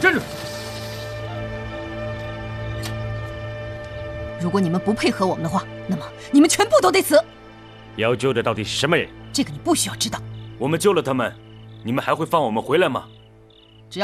站住！ 如果你们不配合我们的话，那么你们全部都得死。 要救的到底是什么人？ 这个你不需要知道。 我们救了他们，你们还会放我们回来吗？